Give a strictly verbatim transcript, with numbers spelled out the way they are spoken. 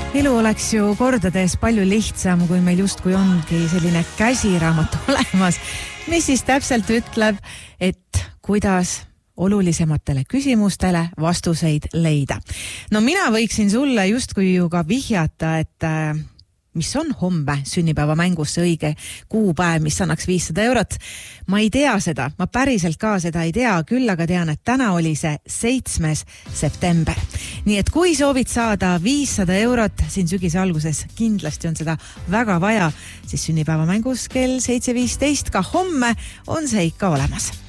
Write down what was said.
Elu oleks ju kordades palju lihtsam, kui meil justkui ongi selline käsiraamat olemas, mis siis täpselt ütleb, et kuidas olulisematele küsimustele vastuseid leida. No mina võiksin sulle justkui ju ka vihjata, et mis on homme sünnipäeva mängus see õige kuupäev, mis annaks viissada eurot. Ma ei tea seda, ma päriselt ka seda ei tea, küll aga tean, et täna oli see seitsmes september. Nii et kui soovid saada viissada eurot siin sügise alguses, kindlasti on seda väga vaja, siis sünnipäeva mängus kell seitse viisteist ka homme on see ikka olemas.